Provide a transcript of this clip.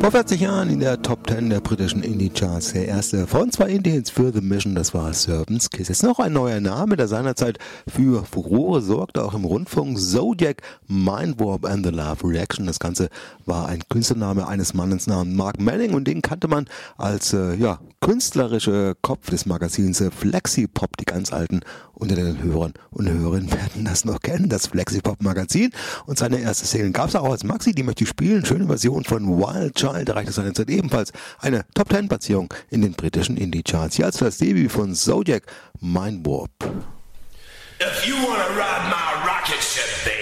Vor 40 Jahren in der Top 10 der britischen Indie-Charts. Der erste von 2 Indie-Hits für The Mission, das war Serpent's Kiss. Jetzt noch ein neuer Name, der seinerzeit für Furore sorgte, auch im Rundfunk. Zodiac, Mind Warp and the Love Reaction. Das Ganze war ein Künstlername eines Mannes namens Mark Manning und den kannte man als künstlerischer Kopf des Magazins Flexi-Pop. Die ganz Alten unter den Hörern und Hörerinnen werden das noch kennen, das Flexi-Pop-Magazin. Und seine erste Single gab es auch als Maxi, die möchte ich spielen. Schöne Version von Wild Child erreichte seinerzeit ebenfalls eine Top-10-Platzierung in den britischen Indie-Charts. Hier als das Debüt von Zodiac, Mind Warp. If you wanna ride my rocket ship, baby.